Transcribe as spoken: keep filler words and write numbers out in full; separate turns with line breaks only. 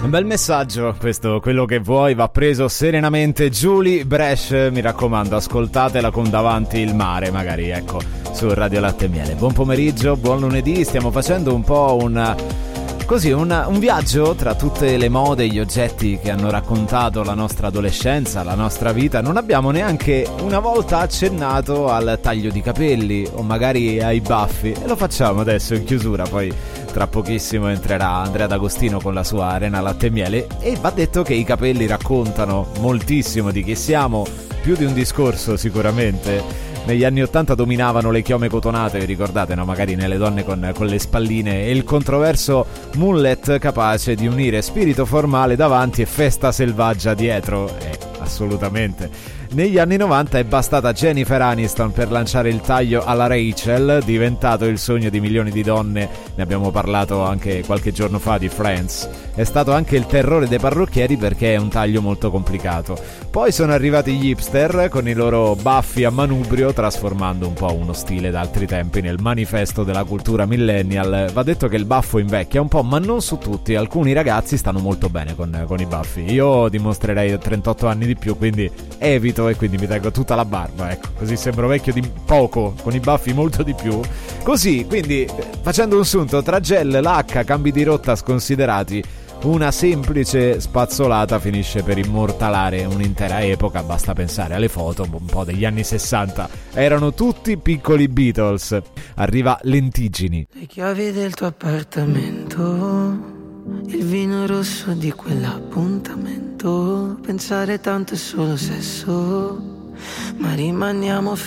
Un bel messaggio questo, quello che vuoi va preso serenamente. Julie Bresh, mi raccomando, ascoltatela con davanti il mare, magari, ecco, su Radio Latte e Miele. Buon pomeriggio, buon lunedì, stiamo facendo un po' un... Così, un, un viaggio tra tutte le mode, gli oggetti che hanno raccontato la nostra adolescenza, la nostra vita. Non abbiamo neanche una volta accennato al taglio di capelli o magari ai baffi, e lo facciamo adesso in chiusura. Poi tra pochissimo entrerà Andrea D'Agostino con la sua Arena Latte e Miele, e va detto che i capelli raccontano moltissimo di chi siamo, più di un discorso sicuramente. Negli anni ottanta dominavano le chiome cotonate, vi ricordate, no? Magari nelle donne con, con le spalline, e il controverso mullet capace di unire spirito formale davanti e festa selvaggia dietro. Eh, assolutamente. Negli anni novanta è bastata Jennifer Aniston per lanciare il taglio alla Rachel, diventato il sogno di milioni di donne. Ne abbiamo parlato anche qualche giorno fa di Friends. È stato anche il terrore dei parrucchieri perché è un taglio molto complicato. Poi sono arrivati gli hipster con i loro baffi a manubrio, trasformando un po' uno stile d'altri tempi nel manifesto della cultura millennial. Va detto che il baffo invecchia un po', ma non su tutti. Alcuni ragazzi stanno molto bene con, con i baffi. Io dimostrerei trentotto anni di più, quindi evito, e quindi mi tengo tutta la barba, ecco, così sembro vecchio di poco, con i baffi molto di più. Così, quindi, facendo un sunto tra gel, lacca, cambi di rotta sconsiderati, una semplice spazzolata finisce per immortalare un'intera epoca. Basta pensare alle foto un po' degli anni sessanta, erano tutti piccoli Beatles. Arriva Lentiggini.
Le chiavi del tuo appartamento, il vino rosso di quell'appuntamento, pensare tanto è solo sesso, ma rimaniamo